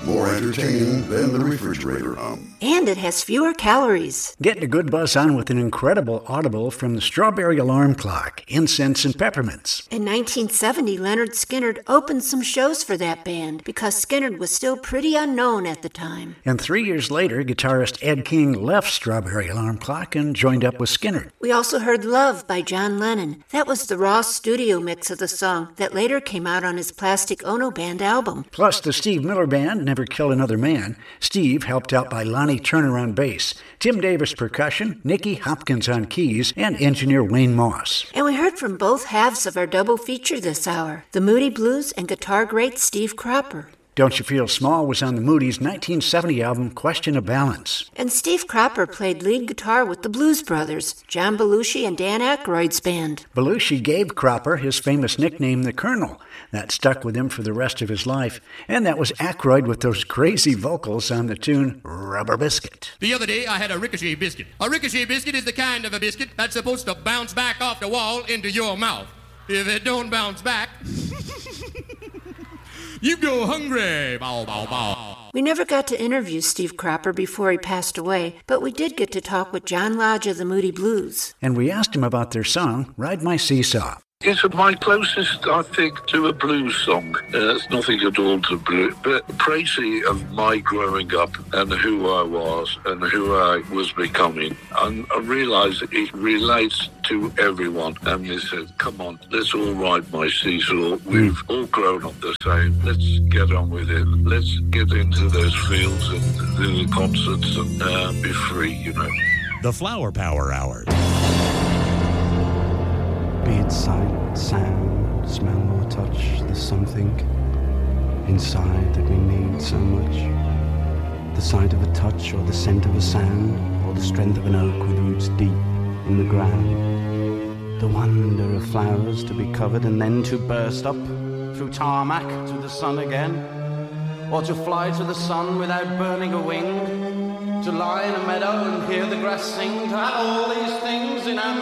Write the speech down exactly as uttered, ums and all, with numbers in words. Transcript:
More entertaining than the refrigerator hum. And it has fewer calories. Get a good buzz on with an incredible audible from the Strawberry Alarm Clock, Incense and Peppermints. In nineteen seventy, Leonard Skinner opened some shows for that band because Skinner was still pretty unknown at the time. And three years later, guitarist Ed King left Strawberry Alarm Clock and joined up with Skinner. We also heard Love by John Lennon. That was the raw studio mix of the song that later came out on his Plastic Ono Band album. Plus, the Steve Miller Band, Never Kill Another Man. Steve helped out by Lonnie Turner on bass, Tim Davis percussion, Nicky Hopkins on keys, and engineer Wayne Moss. And we heard from both halves of our double feature this hour, the Moody Blues and guitar great Steve Cropper. Don't You Feel Small was on the Moody's nineteen seventy album Question of Balance. And Steve Cropper played lead guitar with the Blues Brothers, John Belushi and Dan Aykroyd's band. Belushi gave Cropper his famous nickname, the Colonel. That stuck with him for the rest of his life. And that was Aykroyd with those crazy vocals on the tune Rubber Biscuit. The other day, I had a ricochet biscuit. A ricochet biscuit is the kind of a biscuit that's supposed to bounce back off the wall into your mouth. If it don't bounce back... you go hungry. Bow, bow, bow. We never got to interview Steve Cropper before he passed away, but we did get to talk with John Lodge of the Moody Blues. And we asked him about their song, Ride My Seesaw. It's my closest, I think, to a blues song. Uh, it's nothing at all to blues, but praise of my growing up and who I was and who I was becoming. And I realised it relates to everyone. And they said, come on, let's all ride my seesaw. We've all grown up the same. Let's get on with it. Let's get into those fields and do the concerts and uh, be free, you know. The Flower Power Hour. Be it sight, sound, smell or touch, there's something inside that we need so much. The sight of a touch or the scent of a sound or the strength of an oak with roots deep in the ground. The wonder of flowers to be covered and then to burst up through tarmac to the sun again, or to fly to the sun without burning a wing, to lie in a meadow and hear the grass sing, to have all these things in our